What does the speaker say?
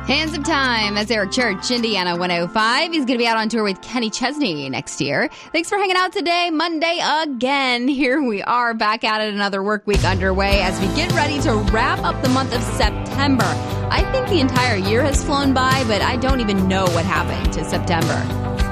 Hands of Time. That's Eric Church, Indiana 105. He's going to be out on tour with Kenny Chesney next year. Thanks for hanging out today. Monday again. Here we are back at it. Another work week underway as we get ready to wrap up the month of September. I think the entire year has flown by, but I don't even know what happened to September.